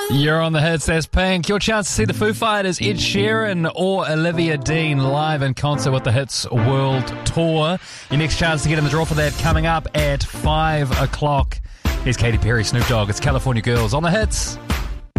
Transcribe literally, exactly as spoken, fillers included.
You're on the hits, that's Pink. Your chance to see the Foo Fighters, Ed Sheeran or Olivia Dean live in concert with the Hits World Tour. Your next chance to get in the draw for that coming up at five o'clock. Here's Katy Perry, Snoop Dogg. It's California Girls on the Hits.